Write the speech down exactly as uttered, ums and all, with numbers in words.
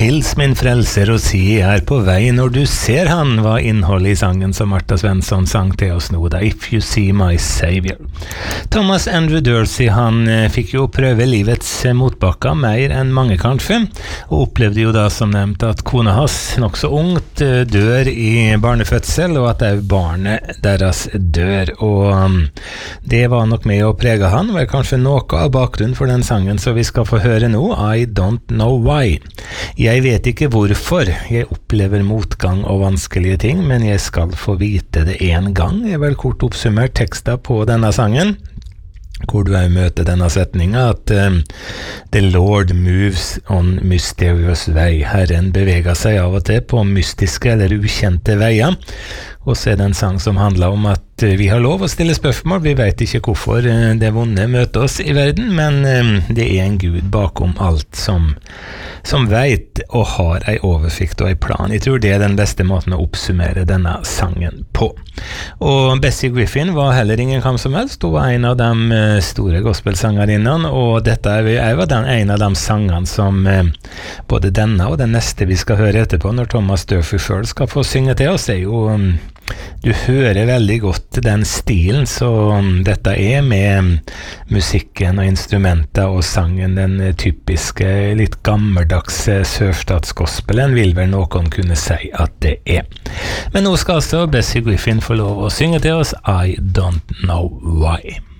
Hils min frelser og si jeg er på vei når du ser han, var innholdet i sangen som Martha Svensson sang til oss nå da, If You See My Savior. Thomas Andrew Dorsey, han eh, fikk jo prøve livets motbakker mer enn mange kanskje, og opplevde jo da som nevnt at kona hans nok så ungt eh, dør i barnefødsel, og at også barnet deres dør, og um, det var nok med å prege han, var kanskje noe av bakgrunnen for den sangen, så vi skal få høre nå, I Don't Know Why. Jeg vet ikke hvorfor jeg opplever motgang og vanskelige ting, men jeg skal få vite det en gang. Jeg vil kort oppsummert teksten på denne sangen, hvor du også møter denne setningen, at um, The Lord moves on mysterious way. Herren beveger seg av og til på mystiske eller ukjente veier. Og så er det en sang som handler om at vi har lov å stille spørsmål. Vi vet ikke hvorfor det vonde møter oss i verden, men det er en Gud bakom alt som, som vet og har en oversikt og en plan. Jeg tror det er den beste måten å oppsummere denne sangen på. Og Bessie Griffin var heller ingen kam som helst. Hun var en av de store gospelsangerinnene, og dette er jo den en av de sangene som både denne og den neste vi skal høre etterpå, når Thomas Durfee selv skal få synge til oss, er jo du hører veldig godt den stilen som dette er med musikken og instrumenter og sangen, den typiske litt gammeldags sørstatsgospelen vil vel noen kunne si at det er. Men nå skal altså Bessie Griffin få lov å synge til oss I Don't Know Why.